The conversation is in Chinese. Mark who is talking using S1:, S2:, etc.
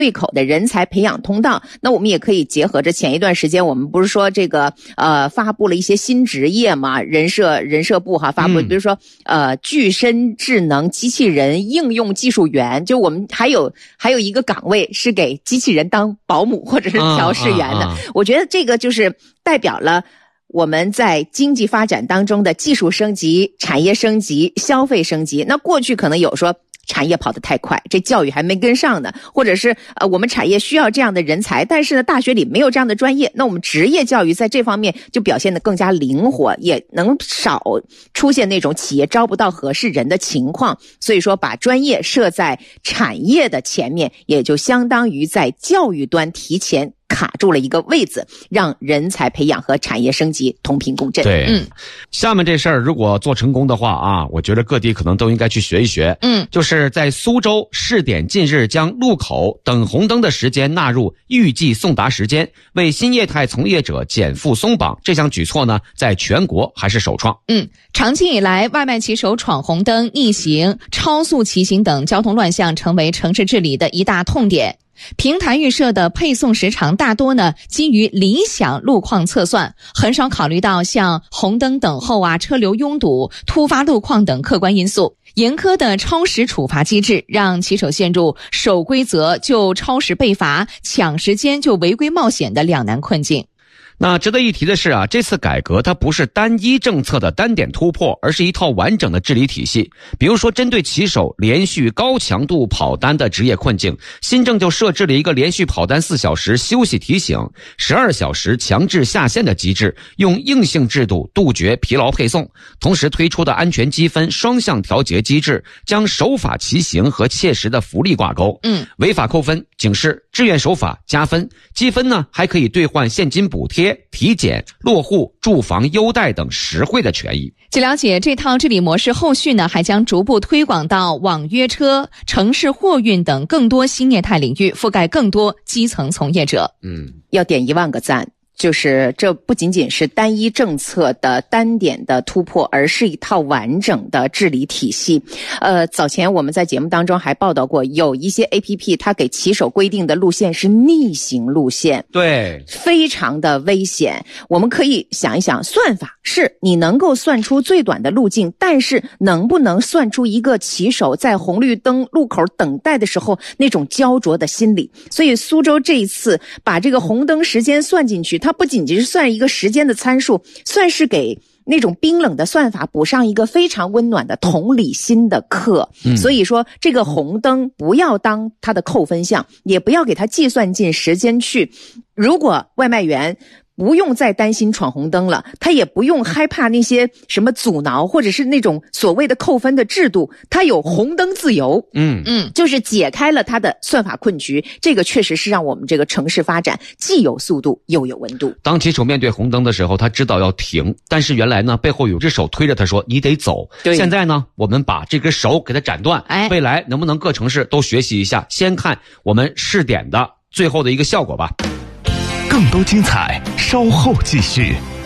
S1: 对口的人才培养通道。那我们也可以结合着前一段时间我们不是说这个发布了一些新职业嘛，人社部发布，比如说具身智能机器人应用技术员，就我们还有一个岗位是给机器人当保姆或者是调试员的。我觉得这个就是代表了我们在经济发展当中的技术升级、产业升级、消费升级。那过去可能有说产业跑得太快，这教育还没跟上呢，或者是我们产业需要这样的人才，但是呢大学里没有这样的专业，那我们职业教育在这方面就表现得更加灵活，也能少出现那种企业招不到合适人的情况。所以说把专业设在产业的前面，也就相当于在教育端提前卡住了一个位子，让人才培养和产业升级同频共振。
S2: 对，下面这事儿如果做成功的话啊，我觉得各地可能都应该去学一学。就是在苏州试点近日将路口等红灯的时间纳入预计送达时间，为新业态从业者减负松绑。这项举措呢，在全国还是首创。
S3: 长期以来，外卖骑手闯红灯、逆行、超速骑行等交通乱象成为城市治理的一大痛点。平台预设的配送时长大多呢基于理想路况测算，很少考虑到像红灯等候车流拥堵、突发路况等客观因素。严苛的超时处罚机制让骑手陷入守规则就超时被罚、抢时间就违规冒险的两难困境。
S2: 那值得一提的是这次改革它不是单一政策的单点突破，而是一套完整的治理体系。比如说针对骑手连续高强度跑单的职业困境，新政就设置了一个连续跑单4小时休息提醒、12小时强制下线的机制，用硬性制度杜绝疲劳配送。同时推出的安全积分双向调节机制，将守法骑行和切实的福利挂钩。违法扣分、警示、志愿守法加分，积分呢还可以兑换现金补贴、体检、落户、住房优待等实惠的权益。
S3: 据了解，这套治理模式后续呢还将逐步推广到网约车、城市货运等更多新业态领域，覆盖更多基层从业者。
S1: 要点1万个赞。就是这不仅仅是单一政策的单点的突破，而是一套完整的治理体系。早前我们在节目当中还报道过，有一些 APP 它给骑手规定的路线是逆行路线，
S2: 对，
S1: 非常的危险。我们可以想一想，算法是你能够算出最短的路径，但是能不能算出一个骑手在红绿灯路口等待的时候那种焦灼的心理？所以苏州这一次把这个红灯时间算进去，它不仅仅是算一个时间的参数，算是给那种冰冷的算法补上一个非常温暖的同理心的课。所以说这个红灯不要当它的扣分项，也不要给它计算进时间去。如果外卖员不用再担心闯红灯了，他也不用害怕那些什么阻挠或者是那种所谓的扣分的制度，他有红灯自由。就是解开了他的算法困局。这个确实是让我们这个城市发展既有速度又有温度。
S2: 当骑手面对红灯的时候，他知道要停，但是原来呢背后有只手推着他说你得走。现在呢我们把这根手给他斩断。未来能不能各城市都学习一下，先看我们试点的最后的一个效果吧。
S4: 更多精彩稍后继续。